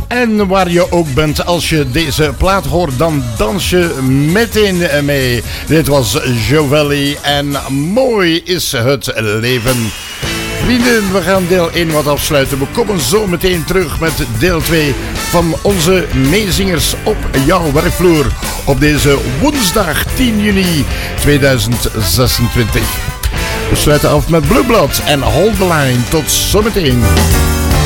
En waar je ook bent, als je deze plaat hoort, dan dans je meteen mee. Dit was Jovelli en Mooi is het leven. Vrienden, we gaan deel 1 wat afsluiten. We komen zo meteen terug met deel 2 van onze meezingers op jouw werkvloer. Op deze woensdag 10 juni 2026. We sluiten af met Blue Blood en Hold the Line. Tot zometeen.